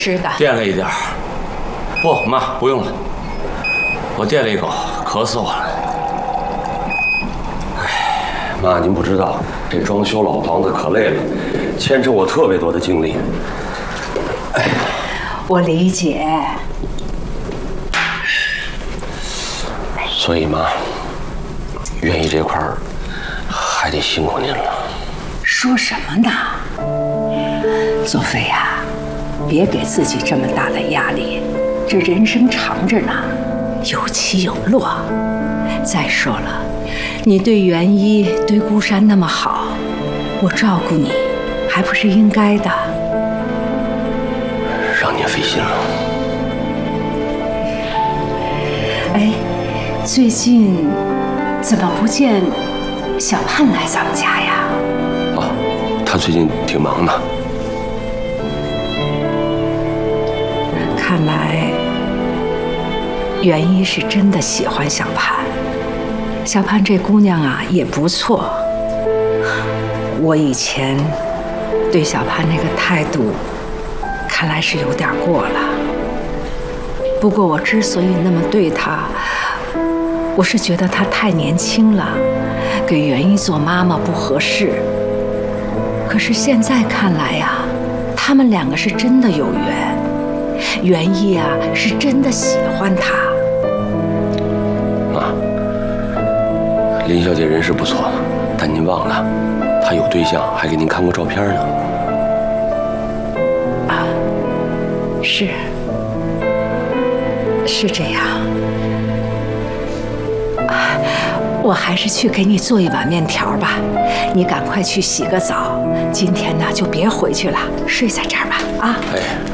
吃的。 垫了一点儿。不，妈，不用了。我垫了一口，渴死我了。哎，妈，您不知道，这装修老房子可累了，牵扯我特别多的精力。哎， 我理解。 所以妈，园艺这块儿还得辛苦您了。 说什么呢？左飞呀，别给自己这么大的压力，这人生长着呢，有起有落。再说了，你对元一、对顾山那么好，我照顾你，还不是应该的。 让您费心了。 哎，最近怎么不见小盼来咱们家呀？ 啊，他最近挺忙的。 看来元一是真的喜欢小盼，小盼这姑娘啊也不错。我以前对小盼那个态度，看来是有点过了。不过我之所以那么对她，我是觉得她太年轻了，给元一做妈妈不合适。可是现在看来呀，他们两个是真的有缘。元一啊，是真的喜欢他。 妈，林小姐人是不错，但您忘了，她有对象，还给您看过照片呢。 啊，是这样。啊，我还是去给你做一碗面条吧。你赶快去洗个澡，今天呢就别回去了，睡在这儿吧。啊。 哎。